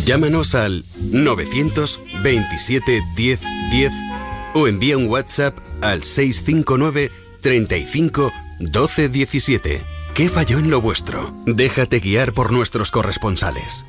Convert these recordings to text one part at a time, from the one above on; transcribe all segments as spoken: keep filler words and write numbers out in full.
Llámanos al novecientos veintisiete diez diez o envía un WhatsApp al seis cinco nueve treinta y cinco doce diecisiete. ¿Qué falló en lo vuestro? Déjate guiar por nuestros corresponsales.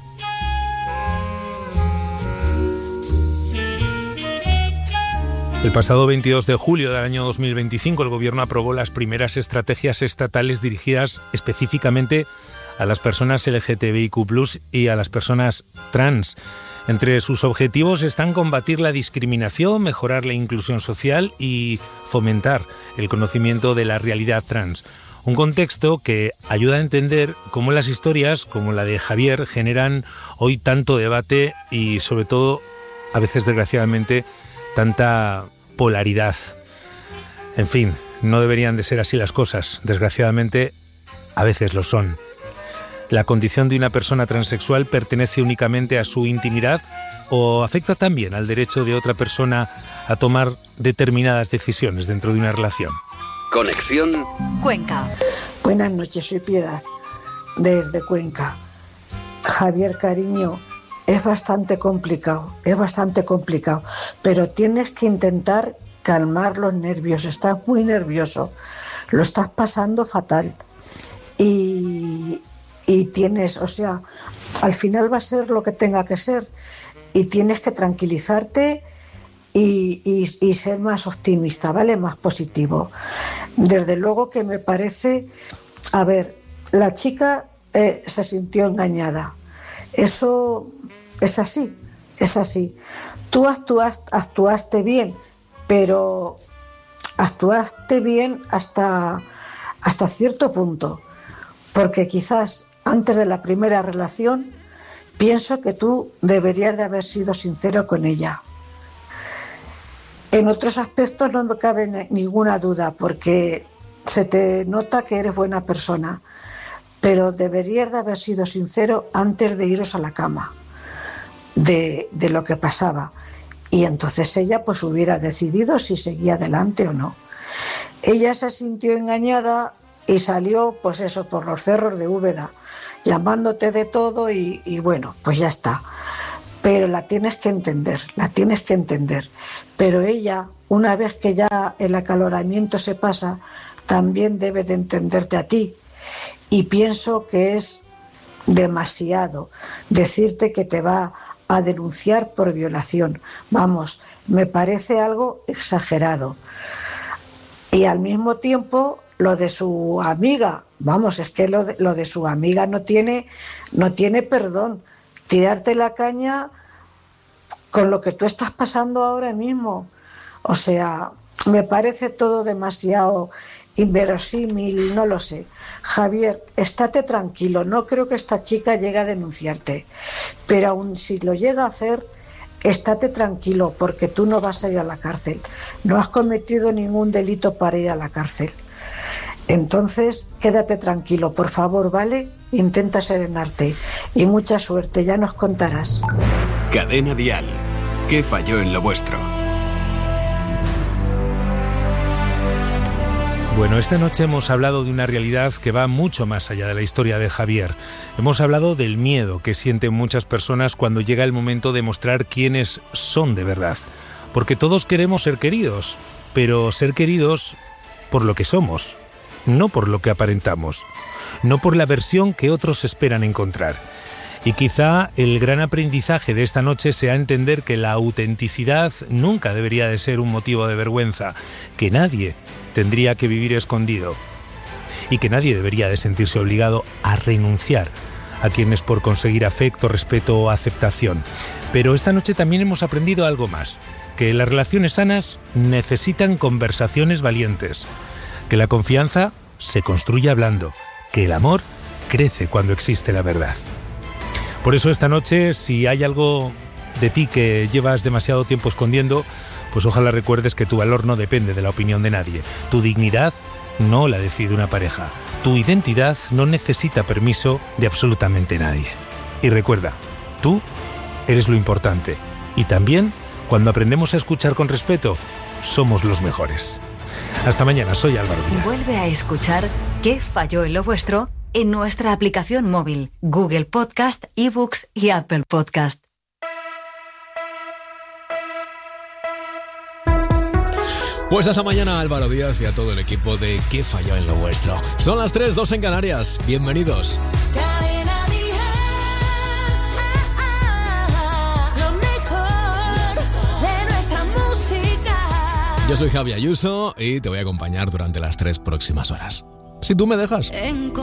El pasado veintidós de julio del año dos mil veinticinco, el Gobierno aprobó las primeras estrategias estatales dirigidas específicamente a las personas L G T B I Q plus, y a las personas trans. Entre sus objetivos están combatir la discriminación, mejorar la inclusión social y fomentar el conocimiento de la realidad trans. Un contexto que ayuda a entender cómo las historias, como la de Javier, generan hoy tanto debate y, sobre todo, a veces, desgraciadamente, tanta polaridad. En fin, no deberían de ser así las cosas. Desgraciadamente, a veces lo son. ¿La condición de una persona transexual pertenece únicamente a su intimidad o afecta también al derecho de otra persona a tomar determinadas decisiones dentro de una relación? Conexión Cuenca. Buenas noches, soy Piedad, desde Cuenca. Javier, cariño, es bastante complicado, es bastante complicado, pero tienes que intentar calmar los nervios. Estás muy nervioso, lo estás pasando fatal y... Y tienes, o sea, al final va a ser lo que tenga que ser y tienes que tranquilizarte y, y, y ser más optimista, ¿vale? Más positivo. Desde luego que me parece, a ver, la chica eh, se sintió engañada. Eso es así, es así. Tú actuaste, actuaste bien, pero actuaste bien hasta, hasta cierto punto, porque quizás antes de la primera relación, pienso que tú deberías de haber sido sincero con ella. En otros aspectos no me cabe ninguna duda, porque se te nota que eres buena persona, pero deberías de haber sido sincero antes de iros a la cama, de, de lo que pasaba. Y entonces ella pues hubiera decidido si seguía adelante o no. Ella se sintió engañada y salió, pues eso, por los cerros de Úbeda, llamándote de todo y, y bueno, pues ya está. Pero la tienes que entender, la tienes que entender. Pero ella, una vez que ya el acaloramiento se pasa, también debe de entenderte a ti. Y pienso que es demasiado decirte que te va a denunciar por violación. Vamos, me parece algo exagerado. Y al mismo tiempo, lo de su amiga, vamos, es que lo de, lo de su amiga no tiene, no tiene perdón. Tirarte la caña con lo que tú estás pasando ahora mismo. O sea, me parece todo demasiado inverosímil, no lo sé. Javier, estate tranquilo, no creo que esta chica llegue a denunciarte, pero aun si lo llega a hacer, estate tranquilo, porque tú no vas a ir a la cárcel. No has cometido ningún delito para ir a la cárcel. Entonces, quédate tranquilo, por favor, ¿vale? Intenta serenarte y mucha suerte, ya nos contarás. Cadena Dial. ¿Qué falló en lo vuestro? Bueno, esta noche hemos hablado de una realidad que va mucho más allá de la historia de Javier. Hemos hablado del miedo que sienten muchas personas cuando llega el momento de mostrar quiénes son de verdad. Porque todos queremos ser queridos, pero ser queridos por lo que somos. No por lo que aparentamos, no por la versión que otros esperan encontrar. Y quizá el gran aprendizaje de esta noche sea entender que la autenticidad nunca debería de ser un motivo de vergüenza, que nadie tendría que vivir escondido y que nadie debería de sentirse obligado a renunciar a quienes por conseguir afecto, respeto o aceptación. Pero esta noche también hemos aprendido algo más, que las relaciones sanas necesitan conversaciones valientes, que la confianza se construye hablando, que el amor crece cuando existe la verdad. Por eso esta noche, si hay algo de ti que llevas demasiado tiempo escondiendo, pues ojalá recuerdes que tu valor no depende de la opinión de nadie. Tu dignidad no la decide una pareja. Tu identidad no necesita permiso de absolutamente nadie. Y recuerda, tú eres lo importante. Y también, cuando aprendemos a escuchar con respeto, somos los mejores. Hasta mañana, soy Álvaro Díaz. Vuelve a escuchar ¿Qué falló en lo vuestro? En nuestra aplicación móvil, Google Podcast, eBooks y Apple Podcast. Pues hasta mañana, Álvaro Díaz y a todo el equipo de ¿Qué falló en lo vuestro? Son las tres, dos en Canarias. Bienvenidos. Yo soy Javi Ayuso y te voy a acompañar durante las tres próximas horas. Si tú me dejas.